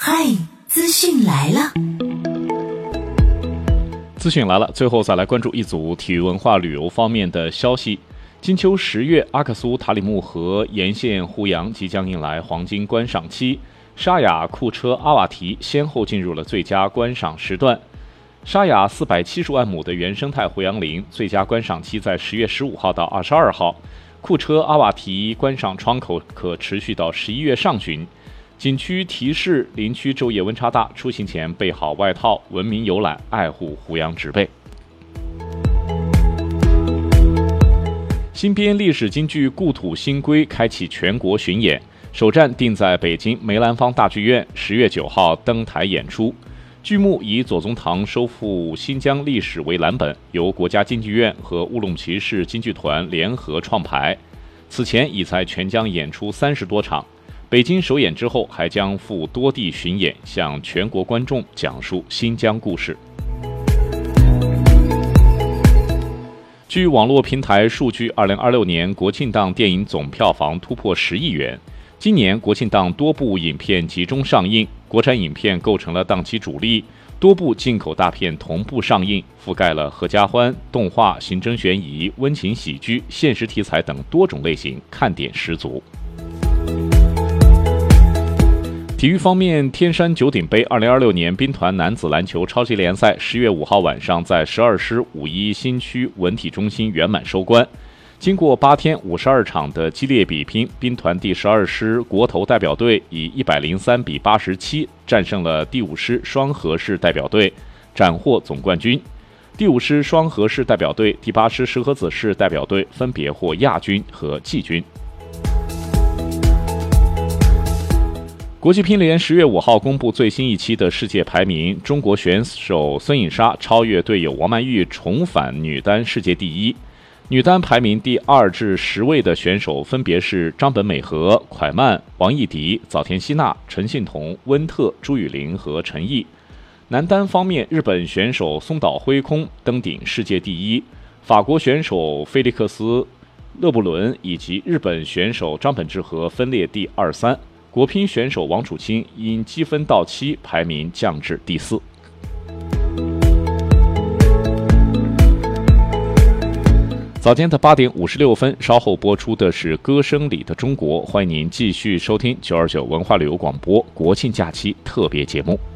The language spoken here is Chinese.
嗨，资讯来了！ 资讯来了，最后再来关注一组体育文化旅游方面的消息。金秋10月，阿克苏塔里木河沿线胡杨即将迎来黄金观赏期，沙雅、库车、阿瓦提先后进入了最佳观赏时段。沙雅470万亩的原生态胡杨林最佳观赏期在10月15号到22号，库车、阿瓦提观赏窗口可持续到11月上旬。景区提示林区昼夜温差大，出行前备好外套，文明游览，爱护胡杨植被。新编历史京剧《故土新规》开启全国巡演，首站定在北京梅兰芳大剧院，10月9号登台演出。剧目以左宗棠收复新疆历史为蓝本，由国家京剧院和乌鲁木齐市京剧团联合创排。此前已在全疆演出30多场。北京首演之后，还将赴多地巡演，向全国观众讲述新疆故事。据网络平台数据，2026年国庆档电影总票房突破10亿元。今年国庆档多部影片集中上映，国产影片构成了档期主力，多部进口大片同步上映，覆盖了合家欢、动画、刑侦悬疑、温情喜剧、现实题材等多种类型，看点十足。体育方面，天山九鼎杯2026年兵团男子篮球超级联赛10月5号晚上在12师5·1新区文体中心圆满收官。经过8天52场的激烈比拼，兵团第12师国头代表队以103比87战胜了第5师双河市代表队，斩获总冠军。第5师双河市代表队、第8师石河子市代表队分别获亚军和季军。国际乒联10月5号公布最新一期的世界排名，中国选手孙颖莎超越队友王曼玉，重返女单世界第一。女单排名第2至10位的选手分别是张本美和、蒯曼、王艺迪、早田希娜、陈幸同、温特、朱雨玲和陈毅。男单方面，日本选手松岛辉空登顶世界第一，法国选手菲利克斯、勒布伦以及日本选手张本智和分列第2、3。国乒选手王楚钦因积分到期，排名降至第4。早间的8点56分，稍后播出的是《歌声里的中国》，欢迎您继续收听929文化旅游广播国庆假期特别节目。